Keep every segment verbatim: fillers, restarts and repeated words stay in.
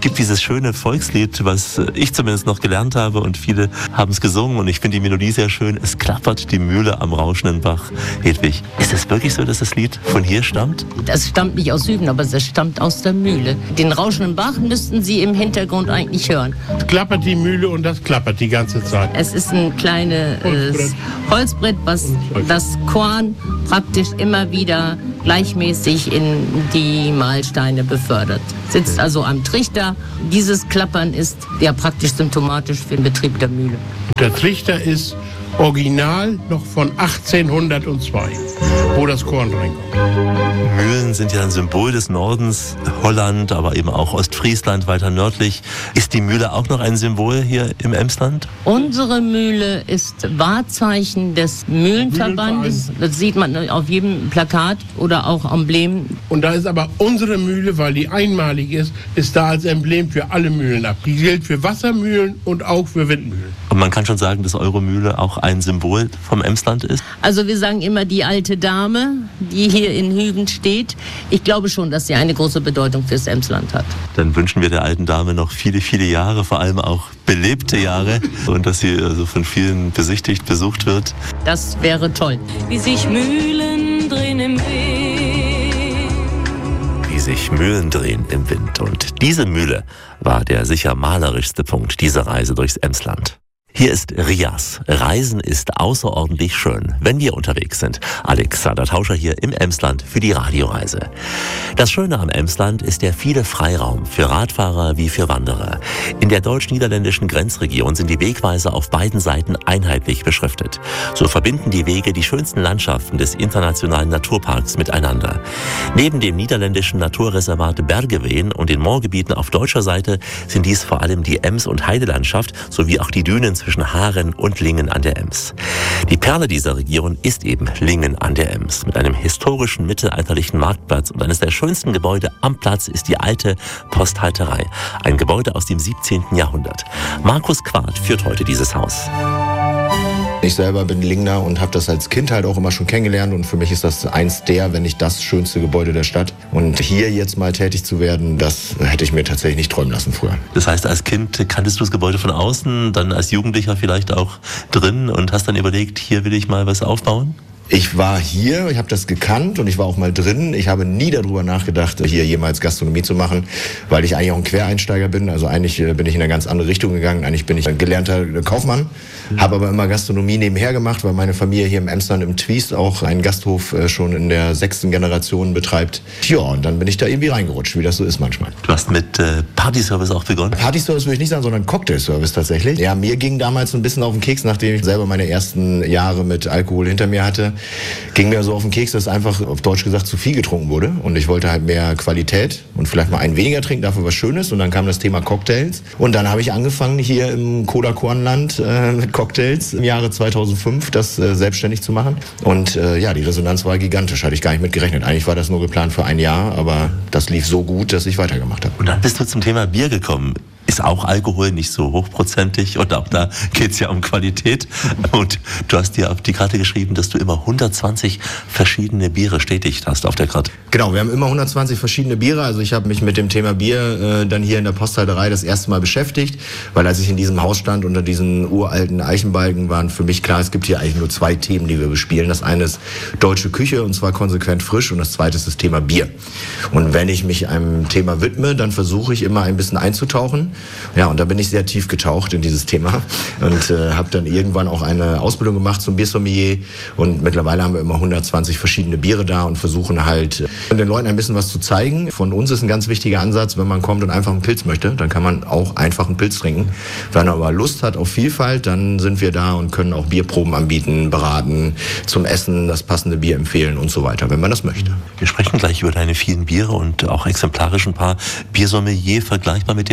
gibt dieses schöne Volkslied, was ich zumindest noch gelernt habe und viele haben es gesungen und ich finde die Melodie sehr schön. Es klappert die Mühle am rauschenden Bach. Hedwig, ist es wirklich so, dass das Lied von hier stammt? Das stammt nicht aus Süden, aber es stammt aus der Mühle. Den rauschenden Bach müssten Sie im Hintergrund eigentlich hören. Es klappert die Mühle und das klappert die ganze Zeit. Es ist ein kleines Holzbrett, Holzbrett was das Korn praktisch immer wieder gleichmäßig in die Mahlsteine befördert. Sitzt also am Trichter. Dieses Klappern ist ja praktisch symptomatisch für den Betrieb der Mühle. Der Trichter ist original noch von achtzehnhundertzwei, wo das Korn reinkommt. Mühlen sind ja ein Symbol des Nordens, Holland, aber eben auch Ostfriesland weiter nördlich. Ist die Mühle auch noch ein Symbol hier im Emsland? Unsere Mühle ist Wahrzeichen des Mühlenverbandes. Das sieht man auf jedem Plakat oder auch Emblem. Und da ist aber unsere Mühle, weil die einmalig ist, ist da als Emblem für alle Mühlen ab. Die gilt für Wassermühlen und auch für Windmühlen. Und man kann schon sagen, dass eure Mühle auch ein Symbol vom Emsland ist? Also wir sagen immer die alte Dame, die hier in Hüben steht. Ich glaube schon, dass sie eine große Bedeutung fürs Emsland hat. Dann wünschen wir der alten Dame noch viele, viele Jahre, vor allem auch belebte Jahre und dass sie also von vielen besichtigt, besucht wird. Das wäre toll. Wie sich Mühlen drehen im Wind. Wie sich Mühlen drehen im Wind. Und diese Mühle war der sicher malerischste Punkt dieser Reise durchs Emsland. Hier ist Rias. Reisen ist außerordentlich schön, wenn wir unterwegs sind. Alexander Tauscher hier im Emsland für die Radioreise. Das Schöne am Emsland ist der viele Freiraum für Radfahrer wie für Wanderer. In der deutsch-niederländischen Grenzregion sind die Wegweiser auf beiden Seiten einheitlich beschriftet. So verbinden die Wege die schönsten Landschaften des internationalen Naturparks miteinander. Neben dem niederländischen Naturreservat Bergeveen und den Moorgebieten auf deutscher Seite sind dies vor allem die Ems- und Heidelandschaft sowie auch die Dünen zwischen Haren und Lingen an der Ems. Die Perle dieser Region ist eben Lingen an der Ems. Mit einem historischen mittelalterlichen Marktplatz und eines der schönsten Gebäude am Platz ist die alte Posthalterei. Ein Gebäude aus dem siebzehnten Jahrhundert. Markus Quart führt heute dieses Haus. Ich selber bin Lingner und habe das als Kind halt auch immer schon kennengelernt und für mich ist das eins der, wenn nicht das schönste Gebäude der Stadt. Und hier jetzt mal tätig zu werden, das hätte ich mir tatsächlich nicht träumen lassen früher. Das heißt, als Kind kanntest du das Gebäude von außen, dann als Jugendlicher vielleicht auch drin und hast dann überlegt, hier will ich mal was aufbauen? Ich war hier, ich habe das gekannt und ich war auch mal drin. Ich habe nie darüber nachgedacht, hier jemals Gastronomie zu machen, weil ich eigentlich auch ein Quereinsteiger bin. Also eigentlich bin ich in eine ganz andere Richtung gegangen. Eigentlich bin ich ein gelernter Kaufmann, mhm. habe aber immer Gastronomie nebenher gemacht, weil meine Familie hier im Emsland im Twiest auch einen Gasthof schon in der sechsten Generation betreibt. Ja, und dann bin ich da irgendwie reingerutscht, wie das so ist manchmal. Du hast mit äh, Partyservice auch begonnen? Partyservice würde ich nicht sagen, sondern Cocktailservice tatsächlich. Ja, mir ging damals ein bisschen auf den Keks, nachdem ich selber meine ersten Jahre mit Alkohol hinter mir hatte. Ging mir so auf den Keks, dass einfach auf Deutsch gesagt zu viel getrunken wurde und ich wollte halt mehr Qualität und vielleicht mal einen weniger trinken, dafür was Schönes und dann kam das Thema Cocktails und dann habe ich angefangen hier im Koda-Kornland äh, mit Cocktails im Jahre zweitausendfünf das äh, selbstständig zu machen und äh, ja, die Resonanz war gigantisch, hatte ich gar nicht mit gerechnet. Eigentlich war das nur geplant für ein Jahr, aber das lief so gut, dass ich weitergemacht habe. Und dann bist du zum Thema Bier gekommen. Ist auch Alkohol nicht so hochprozentig und auch da geht's ja um Qualität. Und du hast dir auf die Karte geschrieben, dass du immer hundertzwanzig verschiedene Biere stetigt hast auf der Karte. Genau, wir haben immer hundertzwanzig verschiedene Biere. Also ich habe mich mit dem Thema Bier äh, dann hier in der Posthalterei das erste Mal beschäftigt, weil als ich in diesem Haus stand unter diesen uralten Eichenbalken, waren für mich klar, es gibt hier eigentlich nur zwei Themen, die wir bespielen. Das eine ist deutsche Küche und zwar konsequent frisch und das zweite ist das Thema Bier. Und wenn ich mich einem Thema widme, dann versuche ich immer ein bisschen einzutauchen. Ja, und da bin ich sehr tief getaucht in dieses Thema und äh, habe dann irgendwann auch eine Ausbildung gemacht zum Biersommelier und mittlerweile haben wir immer hundertzwanzig verschiedene Biere da und versuchen halt äh, den Leuten ein bisschen was zu zeigen. Von uns ist ein ganz wichtiger Ansatz, wenn man kommt und einfach einen Pilz möchte, dann kann man auch einfach einen Pilz trinken. Wenn man aber Lust hat auf Vielfalt, dann sind wir da und können auch Bierproben anbieten, beraten, zum Essen das passende Bier empfehlen und so weiter, wenn man das möchte. Wir sprechen gleich über deine vielen Biere und auch exemplarisch ein paar Biersommelier vergleichbar mit dem Weinsommelier.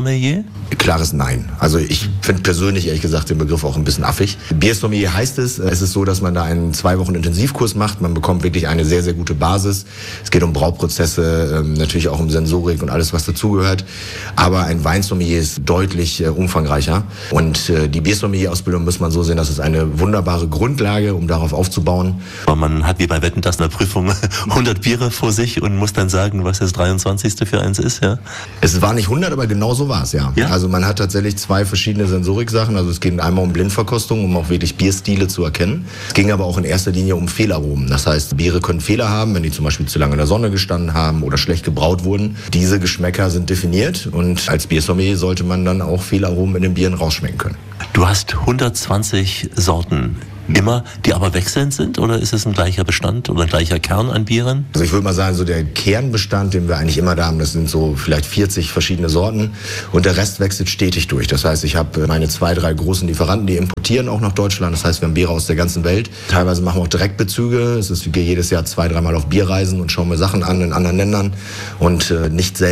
Biersommelier? Klares Nein. Also ich finde persönlich, ehrlich gesagt, den Begriff auch ein bisschen affig. Biersommelier heißt es, es ist so, dass man da einen zwei Wochen Intensivkurs macht. Man bekommt wirklich eine sehr, sehr gute Basis. Es geht um Brauprozesse, natürlich auch um Sensorik und alles, was dazugehört. Aber ein Weinsommelier ist deutlich äh, umfangreicher. Und äh, die Biersommelier-Ausbildung muss man so sehen, dass es eine wunderbare Grundlage, um darauf aufzubauen. Aber man hat wie bei Wetten, das in der Prüfung hundert Biere vor sich und muss dann sagen, was das dreiundzwanzigste für eins ist, ja? Es war nicht hundert, aber genau so war es, ja. ja. Also man hat tatsächlich zwei verschiedene Sensorik-Sachen. Also es ging einmal um Blindverkostung, um auch wirklich Bierstile zu erkennen. Es ging aber auch in erster Linie um Fehlaromen. Das heißt, Biere können Fehler haben, wenn die zum Beispiel zu lange in der Sonne gestanden haben oder schlecht gebraut wurden. Diese Geschmäcker sind definiert und als Biersommelier sollte man dann auch Fehlaromen in den Bieren rausschmecken können. Du hast hundertzwanzig Sorten. Immer, die aber wechselnd sind, oder ist es ein gleicher Bestand oder ein gleicher Kern an Bieren? Also ich würde mal sagen, so der Kernbestand, den wir eigentlich immer da haben, das sind so vielleicht vierzig verschiedene Sorten und der Rest wechselt stetig durch. Das heißt, ich habe meine zwei, drei großen Lieferanten, die importieren auch nach Deutschland. Das heißt, wir haben Biere aus der ganzen Welt. Teilweise machen wir auch Direktbezüge. Es ist, ich gehe jedes Jahr zwei, dreimal auf Bierreisen und schaue mir Sachen an in anderen Ländern und äh, nicht selten